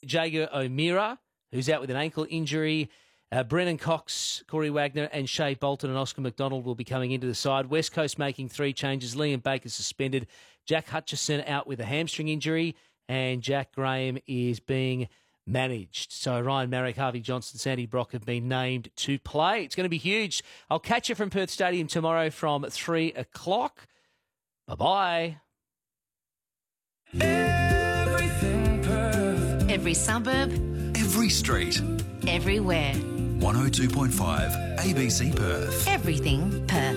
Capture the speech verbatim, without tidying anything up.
Jager O'Meara, who's out with an ankle injury. Uh, Brennan Cox, Corey Wagner and Shea Bolton and Oscar McDonald will be coming into the side. West Coast making three changes. Liam Baker suspended. Jack Hutchison out with a hamstring injury. And Jack Graham is being managed. So Ryan Marrick, Harvey Johnson, Sandy Brock have been named to play. It's going to be huge. I'll catch you from Perth Stadium tomorrow from three o'clock. Bye-bye. Everything Perth. Every suburb. Every street. Everywhere. one oh two point five A B C Perth. Everything Perth.